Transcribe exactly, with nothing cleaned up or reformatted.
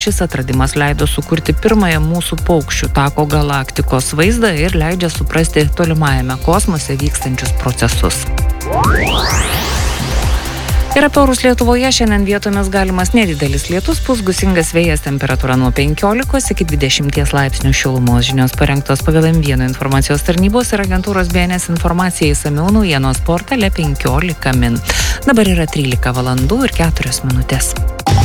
Šis atradimas leido sukurti pirmąją mūsų paukščių tako galaktikos vaizdą ir leidžia suprasti tolimajame kosmose vykstančius procesus. Ir apie orus Lietuvoje šiandien vietomis galimas nedidelis lietus, pūs gūsingas vėjas, temperatūra nuo penkiolikos iki dvidešimties laipsnių šilumos. Žinios parengtos pagal M vienas informacijos tarnybos ir agentūros B N S informacija išsamiau naujienos portale penkiolika min. Dabar yra trylika valandų ir keturios minutės.